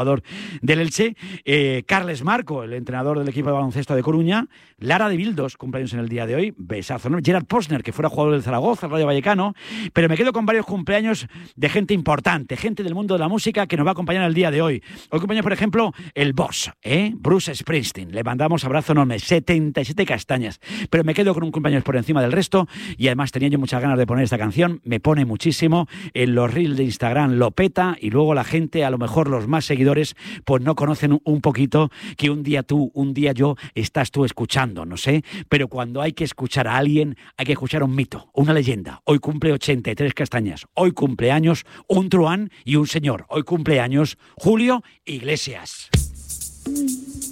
del Elche, Carles Marco, el entrenador del equipo de baloncesto de Coruña, Lara de Bildos, cumpleaños en el día de hoy, besazo, ¿no? Gerard Posner, que fuera jugador del Zaragoza, el Rayo Vallecano, pero me quedo con varios cumpleaños de gente importante, gente del mundo de la música que nos va a acompañar el día de hoy. Hoy cumpleaños, por ejemplo, el boss, Bruce Springsteen, le mandamos abrazo enorme, 77 castañas, pero me quedo con un cumpleaños por encima del resto y además tenía yo muchas ganas de poner esta canción, me pone muchísimo, en los reels de Instagram lo peta y luego la gente, a lo mejor los más seguidores, pues no conocen un poquito que un día tú, un día yo, estás tú escuchando, no sé, pero cuando hay que escuchar a alguien, hay que escuchar un mito, una leyenda. Hoy cumple 83 castañas, hoy cumpleaños un truán y un señor, hoy cumpleaños Julio Iglesias.